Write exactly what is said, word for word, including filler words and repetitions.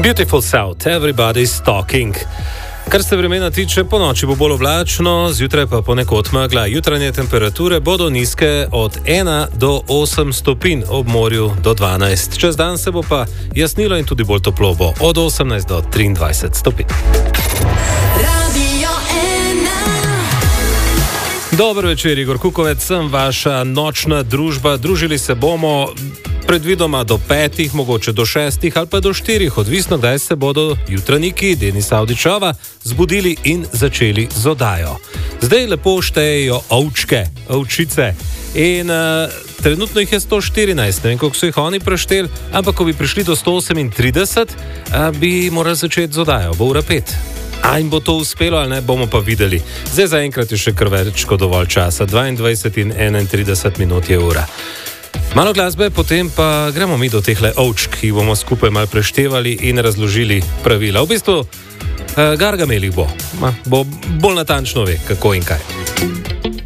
Beautiful South, everybody's talking. Kar se vremena tiče, po noči bo bolj oblačno, zjutraj pa ponekod megla. Jutranje temperature bodo nizke od ena do osem stopinj, ob morju do dvanajst. Čez dan se bo pa jasnilo in tudi bolj toplo bo, od osemnajst do triindvajset stopinj. Dobro večer, Igor Kukovec, sem vaša nočna družba. Družili se bomo predvidoma do petih, mogoče do šestih ali pa do štirih, odvisno, kdaj se bodo jutranjiki Denis Avdićova zbudili in začeli z oddajo. Zdaj lepo štejejo ovčke, ovčice in uh, trenutno jih je sto štirinajst, ne vem, koliko so jih oni prešteli, ampak ko bi prišli do sto osemintrideset, uh, bi morali začeti z oddajo, bo ura pet. A jim bo to uspelo ali ne, bomo pa videli. Zdaj zaenkrat je še kar več kot dovolj časa, dvaindvajset in enaintrideset minut je ura. Malo glasbe, potem pa gremo mi do tehle ovčk, ki bomo skupaj malo preštevali in razložili pravila. V bistvu, eh, Gargamel jih bo, Ma, bo bolj natančno ve, kako in kaj.